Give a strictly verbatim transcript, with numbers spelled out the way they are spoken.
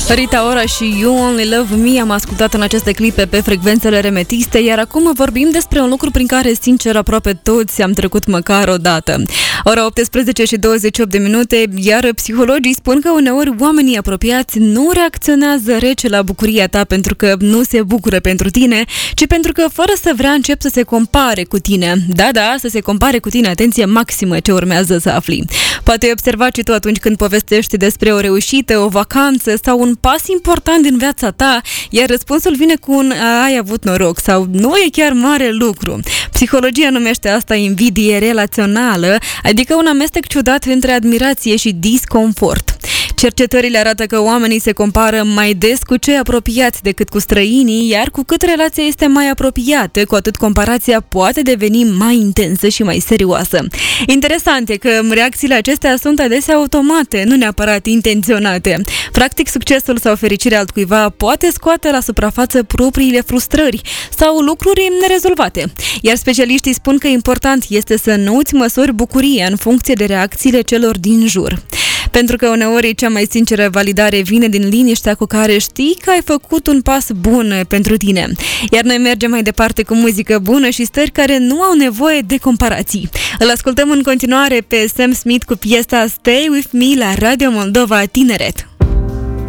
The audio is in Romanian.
Rita Ora și You Only Love Me am ascultat în aceste clipe pe frecvențele remetiste, iar acum vorbim despre un lucru prin care, sincer, aproape toți am trecut măcar o dată. Ora optsprezece și douăzeci și opt de minute, iar psihologii spun că uneori oamenii apropiați nu reacționează rece la bucuria ta pentru că nu se bucură pentru tine, ci pentru că, fără să vrea, încep să se compare cu tine. Da, da, să se compare cu tine, atenție maximă ce urmează să afli. Poate ai observat și tu atunci când povestești despre o reușită, o vacanță sau un pas important din viața ta, iar răspunsul vine cu un ai avut noroc sau nu e chiar mare lucru. Psihologia numește asta invidie relațională, adică un amestec ciudat între admirație și disconfort. Cercetările arată că oamenii se compară mai des cu cei apropiați decât cu străinii, iar cu cât relația este mai apropiată, cu atât comparația poate deveni mai intensă și mai serioasă. Interesant e că reacțiile acestea sunt adesea automate, nu neapărat intenționate. Practic, succesul sau fericirea altcuiva poate scoate la suprafață propriile frustrări sau lucruri nerezolvate. Iar specialiștii spun că important este să nu îți măsori bucuria în funcție de reacțiile celor din jur. Pentru că uneori cea mai sinceră validare vine din liniștea cu care știi că ai făcut un pas bun pentru tine. Iar noi mergem mai departe cu muzică bună și stări care nu au nevoie de comparații. Îl ascultăm în continuare pe Sam Smith cu piesa Stay With Me la Radio Moldova Tineret.